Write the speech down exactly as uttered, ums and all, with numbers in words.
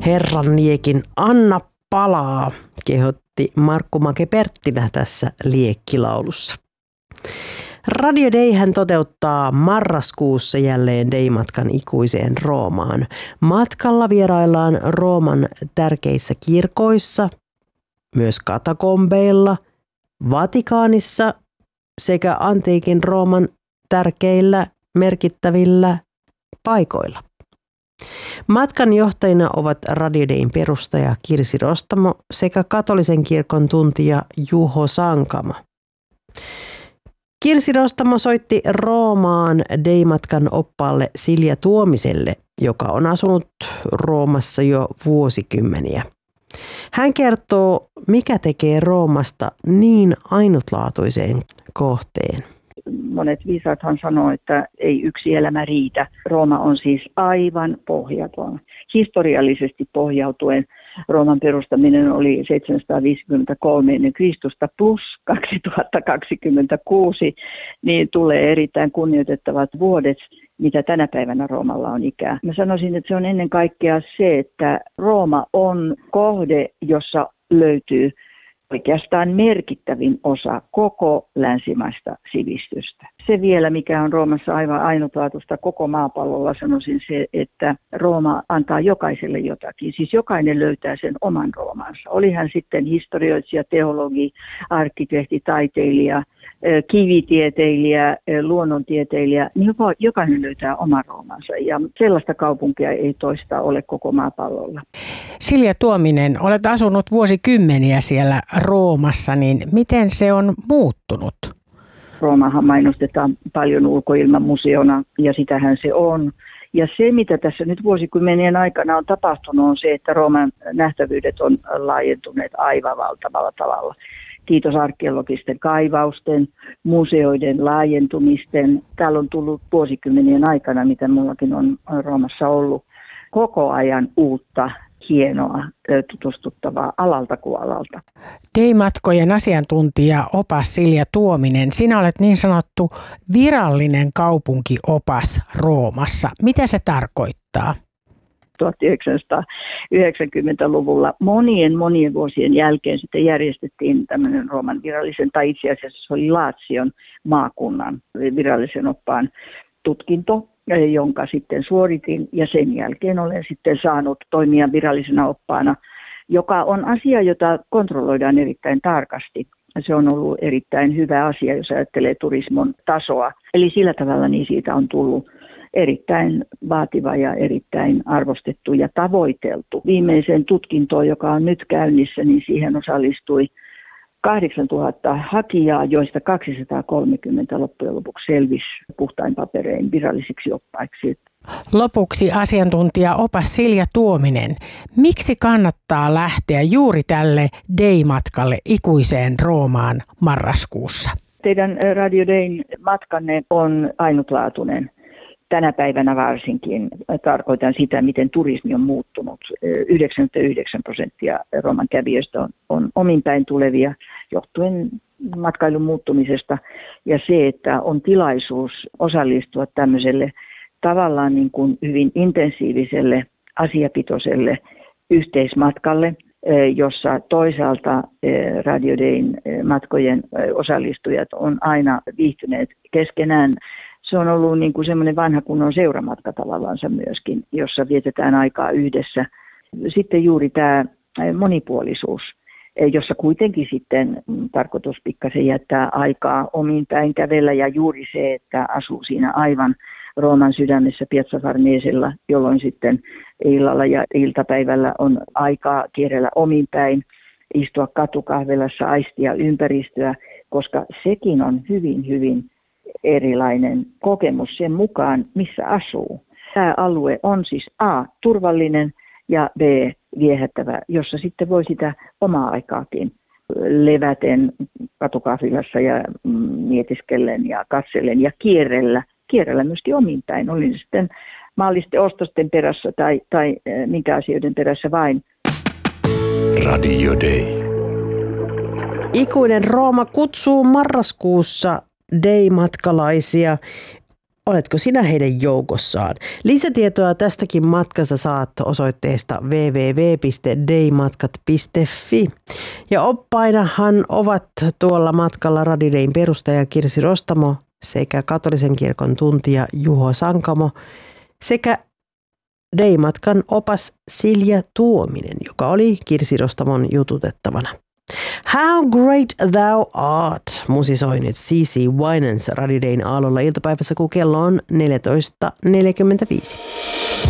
Herranniekin anna palaa, kehotti Markku Make-Perttilä tässä liekkilaulussa. Radio Dayhän toteuttaa marraskuussa jälleen Day-matkan ikuiseen Roomaan. Matkalla vieraillaan Rooman tärkeissä kirkoissa, myös katakombeilla, Vatikaanissa sekä antiikin Rooman tärkeillä merkittävillä paikoilla. Matkan johtajina ovat Radio Dayn perustaja Kirsi Rostamo sekä katolisen kirkon tuntija Juho Sankama. Kirsi Rostamo soitti Roomaan Day-matkan oppaalle Silja Tuomiselle, joka on asunut Roomassa jo vuosikymmeniä. Hän kertoo, mikä tekee Roomasta niin ainutlaatuiseen kohteen. Monet viisaathan sanoo, että ei yksi elämä riitä. Rooma on siis aivan pohjaton. Historiallisesti pohjautuen Rooman perustaminen oli seitsemänsataaviisikymmentäkolme ennen Kristusta plus kaksituhattakaksikymmentäkuusi, niin tulee erittäin kunnioitettavat vuodet, mitä tänä päivänä Roomalla on ikää. Mä sanoisin, että se on ennen kaikkea se, että Rooma on kohde, jossa löytyy oikeastaan merkittävin osa koko länsimaista sivistystä. Se vielä, mikä on Roomassa aivan ainutlaatuista koko maapallolla, sanoisin se, että Rooma antaa jokaiselle jotakin. Siis jokainen löytää sen oman Roomansa. Oli hän sitten historioitsija, teologi, arkkitehti, taiteilija, kivitieteilijä, luonnontieteilijä, niin jokainen löytää oman Roomansa. Ja sellaista kaupunkia ei toista ole koko maapallolla. Silja Tuominen, olet asunut vuosikymmeniä siellä Roomassa, niin miten se on muuttunut? Roomahan mainostetaan paljon ulkoilmamuseona ja sitähän se on. Ja se, mitä tässä nyt vuosikymmenien aikana on tapahtunut, on se, että Rooman nähtävyydet on laajentuneet aivan valtavalla tavalla. Kiitos arkeologisten kaivausten, museoiden laajentumisten. Täällä on tullut vuosikymmenien aikana, mitä mullakin on Roomassa ollut, koko ajan uutta, hienoa, tutustuttavaa alalta kuin alalta. Day-matkojen asiantuntija opas Silja Tuominen, sinä olet niin sanottu virallinen kaupunkiopas Roomassa. Mitä se tarkoittaa? tuhatyhdeksänsataayhdeksänkymmentäluvulla monien monien vuosien jälkeen sitten järjestettiin tämmöinen Rooman virallisen, tai itse asiassa se oli Lazion maakunnan virallisen oppaan tutkinto, jonka sitten suoritin, ja sen jälkeen olen sitten saanut toimia virallisena oppaana, joka on asia, jota kontrolloidaan erittäin tarkasti. Se on ollut erittäin hyvä asia, jos ajattelee turismon tasoa. Eli sillä tavalla niin siitä on tullut erittäin vaativa ja erittäin arvostettu ja tavoiteltu. Viimeiseen tutkintoon, joka on nyt käynnissä, niin siihen osallistui kahdeksantuhatta hakijaa, joista kaksisataakolmekymmentä loppujen lopuksi selvisi puhtain paperein virallisiksi oppaiksi. Lopuksi asiantuntija opas Silja Tuominen. Miksi kannattaa lähteä juuri tälle Day-matkalle ikuiseen Roomaan marraskuussa? Teidän Radio Dayn matkanne on ainutlaatuinen. Tänä päivänä varsinkin tarkoitan sitä, miten turismi on muuttunut. yhdeksänkymmentäyhdeksän prosenttia Rooman kävijöistä on, on ominpäin tulevia johtuen matkailun muuttumisesta. Ja se, että on tilaisuus osallistua tämmöiselle tavallaan niin kuin hyvin intensiiviselle, asiapitoiselle yhteismatkalle, jossa toisaalta Radio Dayn matkojen osallistujat on aina viihtyneet keskenään. Se on ollut niin kuin semmoinen vanha kunnon seuramatka tavallaansa myöskin, jossa vietetään aikaa yhdessä. Sitten juuri tämä monipuolisuus, jossa kuitenkin sitten tarkoitus pikkasen jättää aikaa omin päin kävellä, ja juuri se, että asuu siinä aivan Rooman sydämessä Piazza Farnesella, jolloin sitten illalla ja iltapäivällä on aikaa kierrellä omin päin, istua katukahvelassa, aistia ympäristöä, koska sekin on hyvin, hyvin erilainen kokemus sen mukaan, missä asuu. Tämä alue on siis A, turvallinen, ja B, viehättävä, jossa sitten voi sitä omaa aikaakin leväten katukahvilassa ja mietiskellen ja katsellen ja kierrellä. Kierrellä myöskin omin päin, oli se sitten maallisten ostosten perässä tai, tai minkä asioiden perässä vain. Radio Day. Ikuinen Rooma kutsuu marraskuussa Day-matkalaisia. Oletko sinä heidän joukossaan? Lisätietoa tästäkin matkasta saat osoitteesta double-u double-u double-u piste daymatkat piste fi. Ja oppainahan ovat tuolla matkalla Radio Dayn perustaja Kirsi Rostamo sekä katolisen kirkon tuntija Juho Sankamo sekä Daymatkan opas Silja Tuominen, joka oli Kirsi Rostamon jututettavana. How Great Thou Art musisoi nyt C C Winans Radio Dayn aallolla iltapäivässä, kun kello on neljätoista neljäkymmentäviisi.